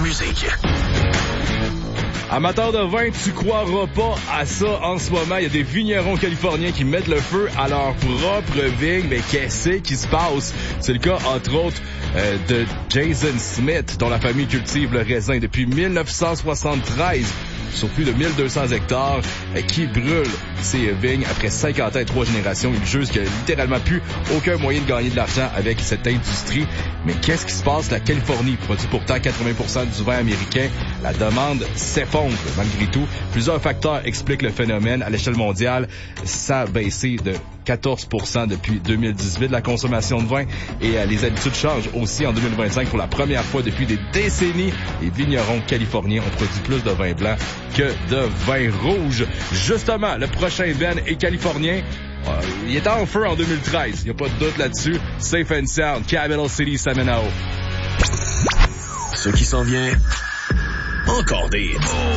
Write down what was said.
musique. Amateur de vin, tu croiras pas à ça en ce moment. Il y a des vignerons californiens qui mettent le feu à leur propre vigne. Mais qu'est-ce qui se passe? C'est le cas, entre autres, de Jason Smith, dont la famille cultive le raisin depuis 1973. Sur plus de 1200 hectares, qui brûle ses vignes après 50 ans et 3 générations. Il juge qu'il n'y a littéralement plus aucun moyen de gagner de l'argent avec cette industrie. Mais qu'est-ce qui se passe? La Californie produit pourtant 80% du vin américain. La demande s'effondre malgré tout. Plusieurs facteurs expliquent le phénomène. À l'échelle mondiale, ça a baissé de 14% depuis 2018, la consommation de vin, et les habitudes changent aussi en 2025. Pour la première fois depuis des décennies, les vignerons californiens ont produit plus de vin blanc que de vin rouge. Justement, le prochain Ben est californien. Il était en feu en 2013, il n'y a pas de doute là-dessus. Safe and Sound, Capital City, Seminole. Ce qui s'en vient, encore des hits.